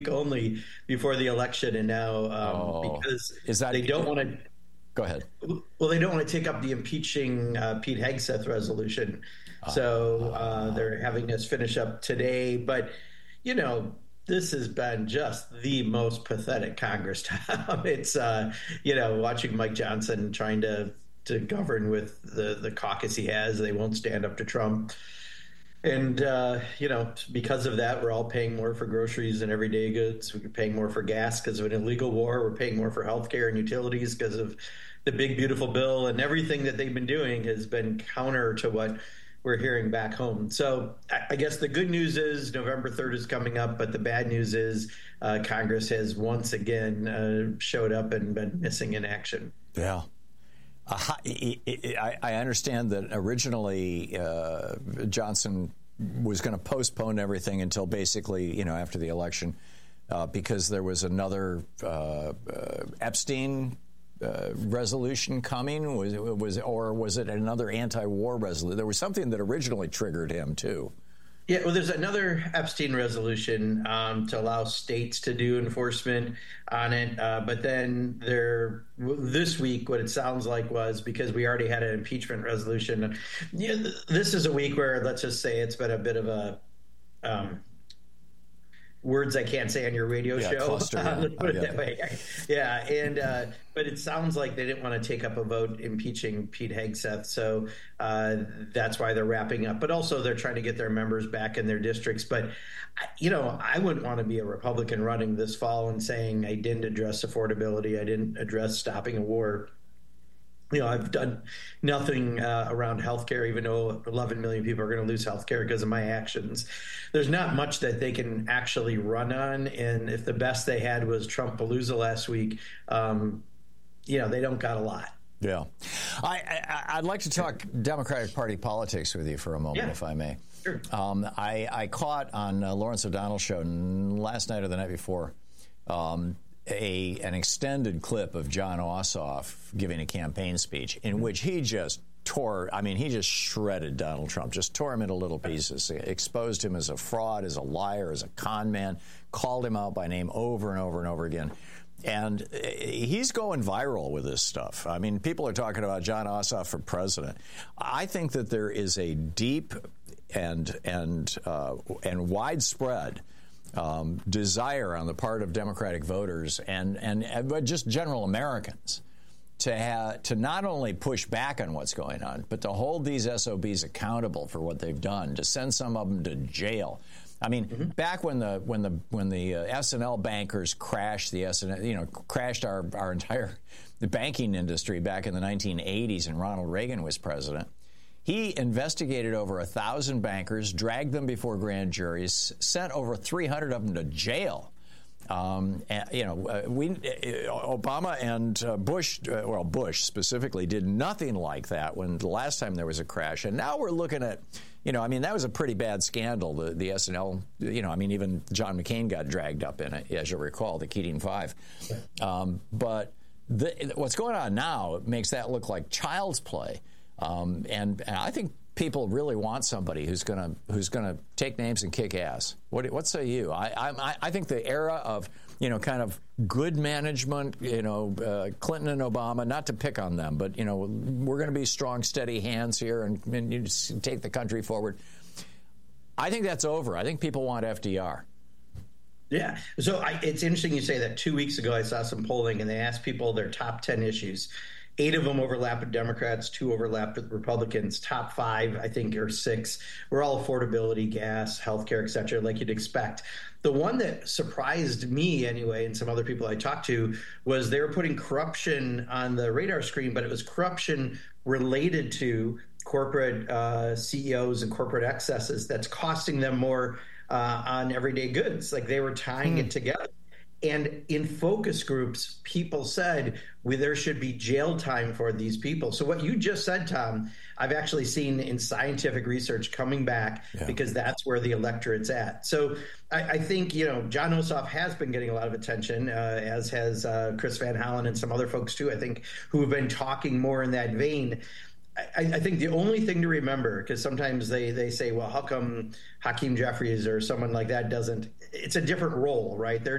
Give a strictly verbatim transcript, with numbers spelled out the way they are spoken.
only before the election, and now um, oh, because is that, they don't want to. Go ahead. Well, they don't want to take up the impeaching uh, Pete Hegseth resolution, so uh, they're having us finish up today. But you know, this has been just the most pathetic Congress, Tom. It's uh, you know, watching Mike Johnson trying to to govern with the the caucus he has. They won't stand up to Trump. And, uh, you know, because of that, we're all paying more for groceries and everyday goods. We're paying more for gas because of an illegal war. We're paying more for healthcare and utilities because of the big, beautiful bill. And everything that they've been doing has been counter to what we're hearing back home. So I, I guess the good news is November third is coming up. But the bad news is uh, Congress has once again uh, showed up and been missing in action. Yeah. Uh, I, I understand that originally uh, Johnson was going to postpone everything until basically, you know, after the election uh, because there was another uh, uh, Epstein uh, resolution coming. Was, was or was it another anti-war resolution? There was something that originally triggered him, too. Yeah, well, there's another Epstein resolution um, to allow states to do enforcement on it. Uh, but then there, this week, what it sounds like was because we already had an impeachment resolution. You know, this is a week where, let's just say, it's been a bit of a um, words I can't say on your radio yeah, show. Cluster, yeah. Let's put it that way. Yeah, and uh, but it sounds like they didn't want to take up a vote impeaching Pete Hegseth, so uh, that's why they're wrapping up. But also they're trying to get their members back in their districts. But you know, I wouldn't want to be a Republican running this fall and saying I didn't address affordability, I didn't address stopping a war. You know, I've done nothing uh, around healthcare, even though eleven million people are going to lose healthcare because of my actions. There's not much that they can actually run on. And if the best they had was Trump-palooza last week, um, you know, they don't got a lot. Yeah. I, I, I'd like to talk Democratic Party politics with you for a moment, yeah. if I may. Sure. Um, I, I caught on uh, Lawrence O'Donnell's show last night or the night before um, A, an extended clip of Jon Ossoff giving a campaign speech in which he just tore, I mean, he just shredded Donald Trump, just tore him into little pieces, exposed him as a fraud, as a liar, as a con man, called him out by name over and over and over again. And he's going viral with this stuff. I mean, people are talking about Jon Ossoff for president. I think that there is a deep and, and, uh, and widespread Um, desire on the part of Democratic voters and and, and just general Americans to have to not only push back on what's going on, but to hold these S O Bs accountable for what they've done, to send some of them to jail. I mean, mm-hmm. back when the when the when the uh, S and L bankers crashed the S and L, you know, crashed our our entire the banking industry back in the nineteen eighties, and Ronald Reagan was president. He investigated over a thousand bankers, dragged them before grand juries, sent over three hundred of them to jail. Um, and, you know, uh, we uh, Obama and uh, Bush, uh, well, Bush specifically, did nothing like that when the last time there was a crash. And now we're looking at, you know, I mean, that was a pretty bad scandal. The, the S and L, you know, I mean, even John McCain got dragged up in it, as you'll recall, the Keating Five. Um, but the, what's going on now makes that look like child's play. Um, and, and I think people really want somebody who's going to who's going to take names and kick ass. What, what say you? I, I I think the era of, you know, kind of good management, you know, uh, Clinton and Obama, not to pick on them, but, you know, we're going to be strong, steady hands here and, and you just take the country forward. I think that's over. I think people want F D R. Yeah. So I, it's interesting you say that. Two weeks ago, I saw some polling and they asked people their top ten issues. Eight of them overlap with Democrats, two overlap with Republicans. Top five, I think, or six, were all affordability, gas, healthcare, et cetera, like you'd expect. The one that surprised me anyway, and some other people I talked to, was they were putting corruption on the radar screen, but it was corruption related to corporate uh, C E Os and corporate excesses that's costing them more uh, on everyday goods. Like they were tying hmm. it together. And in focus groups, people said well, there should be jail time for these people. So what you just said, Tom, I've actually seen in scientific research coming back yeah. because that's where the electorate's at. So I, I think, you know, Jon Ossoff has been getting a lot of attention, uh, as has uh, Chris Van Hollen and some other folks, too, I think, who have been talking more in that vein. I, I think the only thing to remember, because sometimes they, they say, well, how come Hakeem Jeffries or someone like that doesn't? It's a different role, right? They're